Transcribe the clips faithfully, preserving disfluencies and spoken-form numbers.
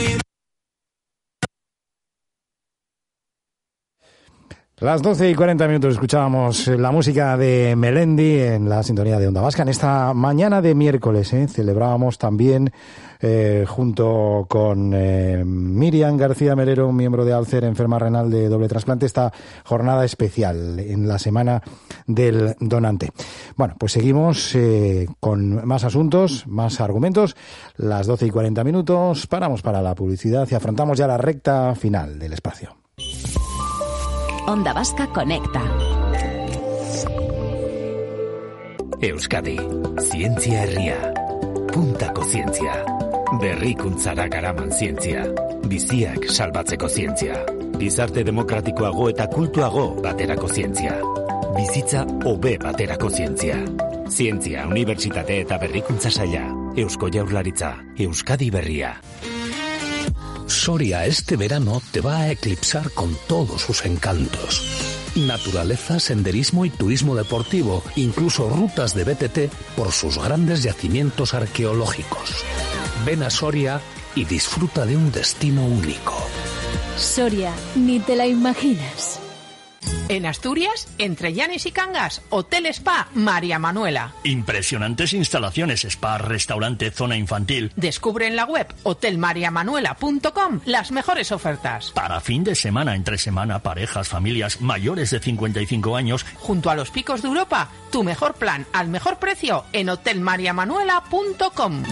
Las doce y cuarenta minutos escuchábamos la música de Melendi en la sintonía de Onda Vasca. En esta mañana de miércoles ¿eh? celebrábamos también, eh, junto con eh, Miriam García Melero, miembro de Alcer, enferma renal de doble trasplante, esta jornada especial en la Semana del Donante. Bueno, pues seguimos eh, con más asuntos, más argumentos. Las doce y cuarenta minutos, paramos para la publicidad y afrontamos ya la recta final del espacio. Onda Vasca Conecta. Euskadi, zientzia herria. Puntako zientzia. Berrikuntzara garaman zientzia. Biziak salbatzeko zientzia. Gizarte demokratikoago eta kultuago baterako zientzia. Bizitza hobe baterako zientzia. Zientzia, unibertsitate eta berrikuntza saila. Eusko Jaurlaritza, Euskadi berria. Soria este verano te va a eclipsar con todos sus encantos. Naturaleza, senderismo y turismo deportivo, incluso rutas de B T T por sus grandes yacimientos arqueológicos. Ven a Soria y disfruta de un destino único. Soria, ni te la imaginas. En Asturias, entre Llanes y Cangas, Hotel Spa María Manuela. Impresionantes instalaciones, spa, restaurante, zona infantil. Descubre en la web hotel maria manuela punto com las mejores ofertas. Para fin de semana, entre semana, parejas, familias mayores de cincuenta y cinco años. Junto a los picos de Europa, tu mejor plan al mejor precio en hotel maria manuela punto com.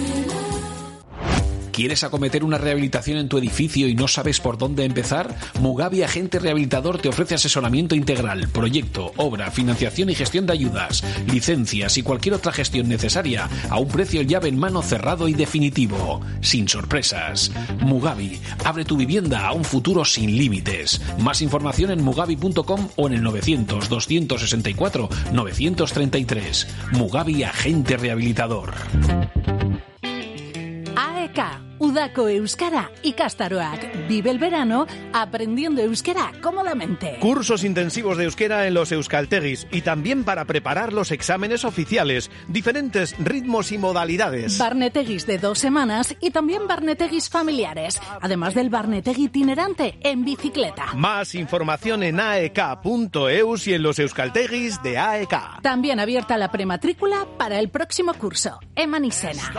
¿Quieres acometer una rehabilitación en tu edificio y no sabes por dónde empezar? Mugavi Agente Rehabilitador te ofrece asesoramiento integral, proyecto, obra, financiación y gestión de ayudas, licencias y cualquier otra gestión necesaria a un precio llave en mano cerrado y definitivo, sin sorpresas. Mugavi, abre tu vivienda a un futuro sin límites. Más información en mugavi punto com o en el novecientos, doscientos sesenta y cuatro, novecientos treinta y tres. Mugavi Agente Rehabilitador. A E K, Udako Euskara ikastaroak. Vive el verano aprendiendo euskera cómodamente. Cursos intensivos de euskera en los euskaltegis y también para preparar los exámenes oficiales. Diferentes ritmos y modalidades. Barnetegis de dos semanas y también barnetegis familiares. Además del barnetegui itinerante en bicicleta. Más información en a e ka punto e u s y en los euskaltegis de A E K. También abierta la prematrícula para el próximo curso. Eman izena.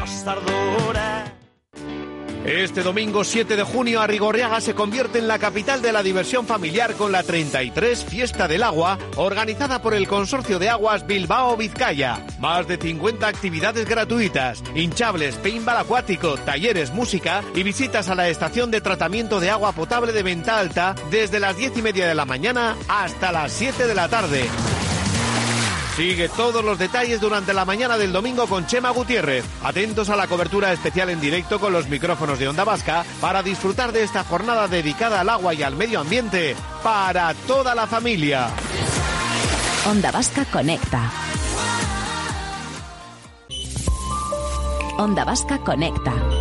Este domingo siete de junio Arrigorriaga se convierte en la capital de la diversión familiar con la treinta y tres Fiesta del Agua, organizada por el Consorcio de Aguas Bilbao Vizcaya. Más de cincuenta actividades gratuitas, hinchables, paintball acuático, talleres, música y visitas a la estación de tratamiento de agua potable de Venta Alta desde las diez y media de la mañana hasta las siete de la tarde. Sigue todos los detalles durante la mañana del domingo con Chema Gutiérrez. Atentos a la cobertura especial en directo con los micrófonos de Onda Vasca para disfrutar de esta jornada dedicada al agua y al medio ambiente para toda la familia. Onda Vasca Conecta. Onda Vasca Conecta.